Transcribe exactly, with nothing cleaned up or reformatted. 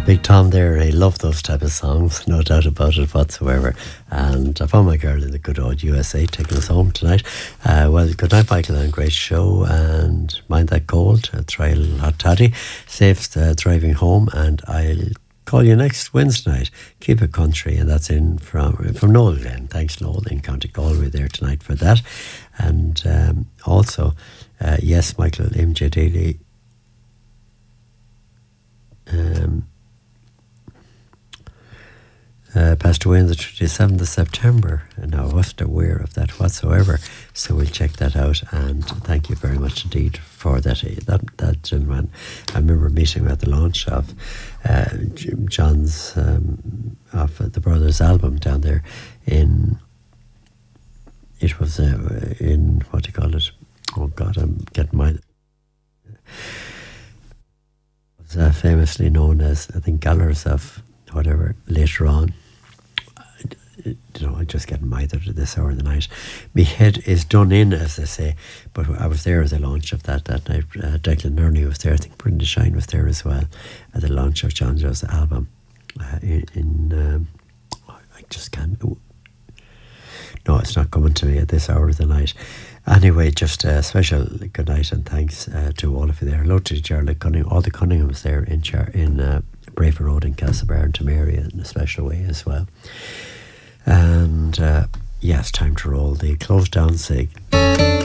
Big Tom there, I love those type of songs, no doubt about it whatsoever. And I found my girl in the good old U S A taking us home tonight. Uh, well, good night, Michael, and great show. And mind that cold, uh, try a little hot toddy, safe uh, driving home, and I'll call you next Wednesday night. Keep it country, and that's in from from Noel Glenn. Thanks, Noel, in County Galway there tonight for that. And um, also, uh, yes, Michael, M J Daly. Um, Uh, passed away on the twenty-seventh of September, and I wasn't aware of that whatsoever. So we'll check that out, and thank you very much indeed for that. That that gentleman, I remember meeting him at the launch of uh, John's um, of the Brothers album down there in. It was uh, in what do you call it? Oh God, I'm getting my. It was uh, famously known as, I think, Gallers of whatever later on. You know, I'm just getting mithered at this hour of the night. My head is done in, as they say. But I was there at the launch of that that night. Uh, Declan Nerney was there. I think Brenda Shine was there as well at the launch of John Joe's album. Uh, in, in um, I just can't. No, it's not coming to me at this hour of the night. Anyway, just a special good night and thanks uh, to all of you there. Hello to Charlotte Cunningham, all the Cunninghams there in Char- in uh, Brafer Road in Castlebar and Tamaria in a special way as well. And uh, yes, time to roll the close down sig.